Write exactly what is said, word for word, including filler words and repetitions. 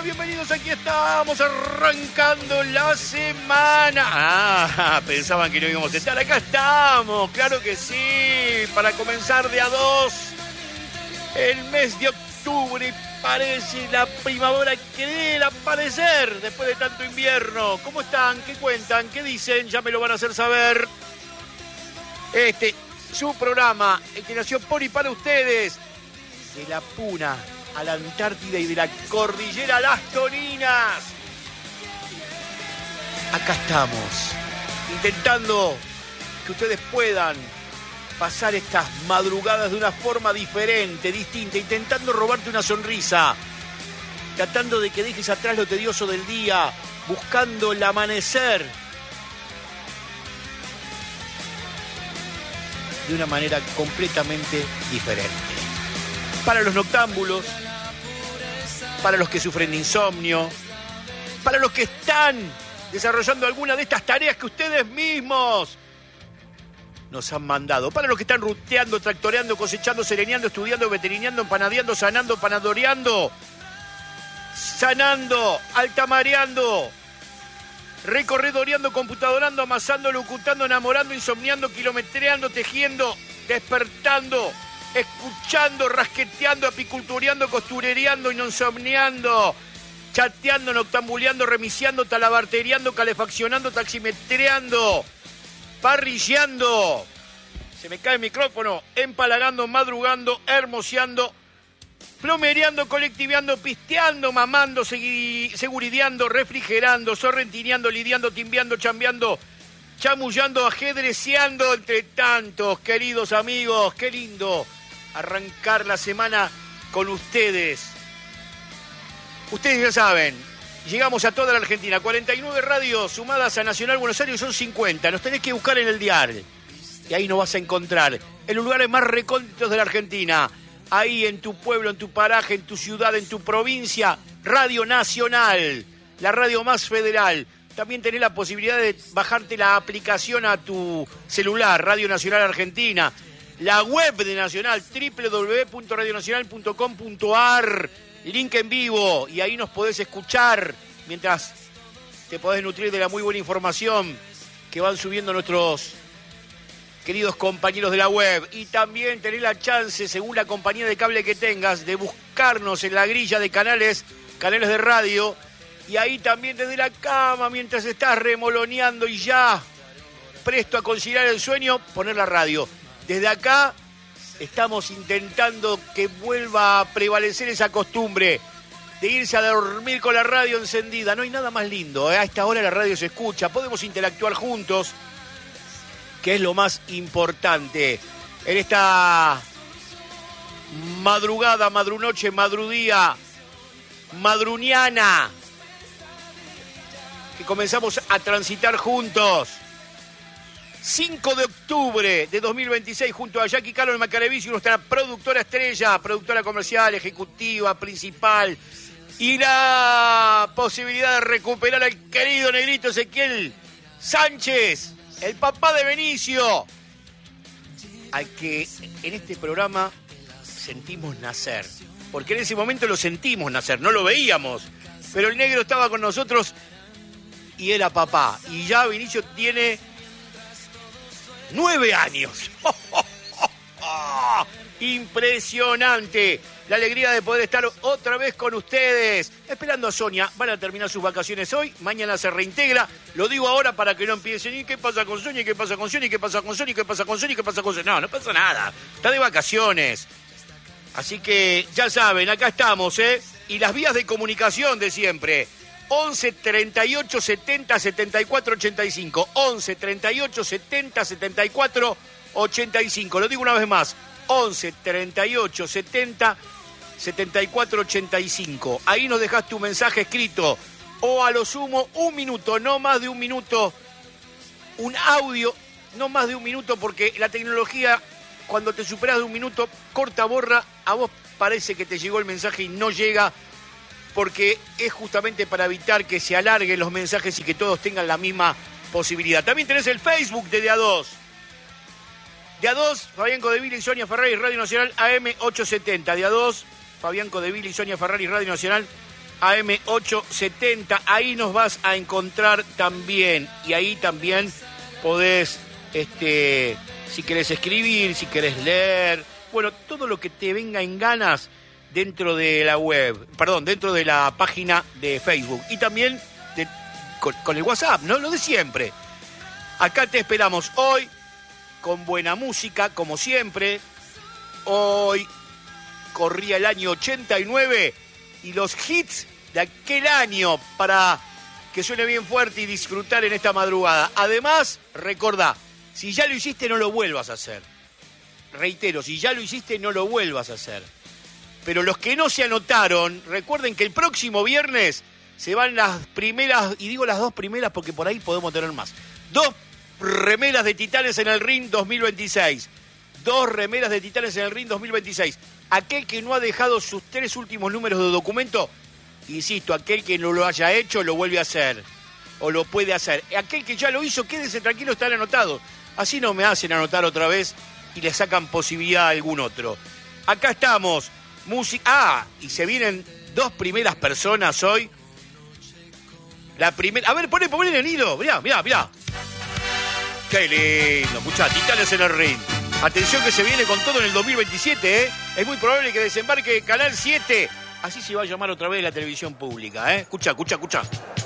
más? Bienvenidos, aquí estamos arrancando la semana. Ah, pensaban que no íbamos a estar. Acá estamos, claro que sí, para comenzar de a dos el mes de octubre. Parece la primavera quiere aparecer después de tanto invierno. ¿Cómo están? ¿Qué cuentan? ¿Qué dicen? Ya me lo van a hacer saber. Este, su programa, el que nació por y para ustedes, de la Puna a la Antártida y de la Cordillera a las Toninas. Acá estamos, intentando que ustedes puedan pasar estas madrugadas de una forma diferente, distinta, intentando robarte una sonrisa, tratando de que dejes atrás lo tedioso del día, buscando el amanecer de una manera completamente diferente. Para los noctámbulos, para los que sufren de insomnio, para los que están desarrollando alguna de estas tareas que ustedes mismos nos han mandado, para los que están ruteando, tractoreando, cosechando, sereneando, estudiando, veterineando, empanadeando, sanando, panadoreando, sanando, altamareando, recorredoreando, computadorando, amasando, locutando, enamorando, insomniando, kilometreando, tejiendo, despertando, escuchando, rasqueteando, apicultureando, costurereando, insomniando, chateando, noctambuleando, remiciando, talabarteriando, calefaccionando, taximetreando, parrilleando, se me cae el micrófono, empalagando, madrugando, hermoseando, plomereando, colectiveando, pisteando, mamando, segui- segurideando, refrigerando, sorrentineando, lidiando, timbeando, chambeando, chamullando, ajedreceando, entre tantos, queridos amigos. Qué lindo arrancar la semana con ustedes. Ustedes ya saben, llegamos a toda la Argentina, cuarenta y nueve radios sumadas a Nacional Buenos Aires, son cincuenta. Nos tenés que buscar en el diario y ahí nos vas a encontrar en los lugares más recónditos de la Argentina. Ahí en tu pueblo, en tu paraje, en tu ciudad, en tu provincia, Radio Nacional, la radio más federal. También tenés la posibilidad de bajarte la aplicación a tu celular, Radio Nacional Argentina. La web de Nacional, doble u doble u doble u punto radio nacional punto com punto a r. Link en vivo, y ahí nos podés escuchar mientras te podés nutrir de la muy buena información que van subiendo nuestros queridos compañeros de la web. Y también tenés la chance, según la compañía de cable que tengas, de buscarnos en la grilla de canales, canales de radio. Y ahí también desde la cama, mientras estás remoloneando y ya presto a conciliar el sueño, poner la radio. Desde acá estamos intentando que vuelva a prevalecer esa costumbre de irse a dormir con la radio encendida. No hay nada más lindo, ¿eh? A esta hora la radio se escucha, podemos interactuar juntos, que es lo más importante. En esta madrugada, madrunoche, madrudía, madruniana, que comenzamos a transitar juntos. cinco de octubre de dos mil veintiséis, junto a Jackie Calo en Macarevici, nuestra productora estrella, productora comercial, ejecutiva, principal, y la posibilidad de recuperar al querido negrito Ezequiel Sánchez, el papá de Benicio, al que en este programa sentimos nacer, porque en ese momento lo sentimos nacer, no lo veíamos, pero el negro estaba con nosotros y era papá, y ya Benicio tiene nueve años. ¡Oh, oh, oh, oh! Impresionante. La alegría de poder estar otra vez con ustedes. Esperando a Sonia. Van a terminar sus vacaciones hoy. Mañana se reintegra. Lo digo ahora para que no empiecen. ¿Y qué pasa con Sonia? ¿Y qué pasa con Sonia? ¿Y qué pasa con Sonia? ¿Y qué pasa con Sonia? ¿Y qué pasa con Sonia? No, no pasa nada. Está de vacaciones. Así que ya saben, acá estamos, ¿eh? Y las vías de comunicación de siempre. once, treinta y ocho, setenta, setenta y cuatro, ochenta y cinco. once, treinta y ocho, setenta, setenta y cuatro, ochenta y cinco. Lo digo una vez más. once, treinta y ocho, setenta, setenta y cuatro, ochenta y cinco. Ahí nos dejas tu mensaje escrito. O a lo sumo un minuto, no más de un minuto. Un audio, no más de un minuto, porque la tecnología, cuando te superas de un minuto, corta, borra. A vos parece que te llegó el mensaje y no llega, porque es justamente para evitar que se alarguen los mensajes y que todos tengan la misma posibilidad. También tenés el Facebook de De A dos. De A dos, Fabián Codeville y Sonia Ferrari, Radio Nacional A M ochocientos setenta. De A dos, Fabián Codeville y Sonia Ferrari, Radio Nacional A M ochocientos setenta. Ahí nos vas a encontrar también. Y ahí también podés, este, si querés escribir, si querés leer, bueno, todo lo que te venga en ganas dentro de la web, perdón, dentro de la página de Facebook. Y también de, con, con el WhatsApp, ¿no? Lo de siempre. Acá te esperamos hoy con buena música, como siempre. Hoy corría el año ochenta y nueve y los hits de aquel año para que suene bien fuerte y disfrutar en esta madrugada. Además, recordá, si ya lo hiciste, no lo vuelvas a hacer. Reitero, si ya lo hiciste, no lo vuelvas a hacer. Pero los que no se anotaron, recuerden que el próximo viernes se van las primeras, y digo las dos primeras porque por ahí podemos tener más. Dos remeras de Titanes en el Ring dos mil veintiséis. Dos remeras de Titanes en el Ring dos mil veintiséis. Aquel que no ha dejado sus tres últimos números de documento, insisto, aquel que no lo haya hecho, lo vuelve a hacer. O lo puede hacer. Aquel que ya lo hizo, quédese tranquilo, están anotados. Así no me hacen anotar otra vez y le sacan posibilidad a algún otro. Acá estamos. Música. Ah, y se vienen dos primeras personas hoy. La primera. A ver, poné, poné el nido. Mirá, mirá, mirá. Qué lindo. Escuchá, Titanes en el Ring. Atención que se viene con todo en el dos mil veintisiete, ¿eh? Es muy probable que desembarque Canal siete. Así se va a llamar otra vez la televisión pública, ¿eh? Escuchá, escuchá, escuchá.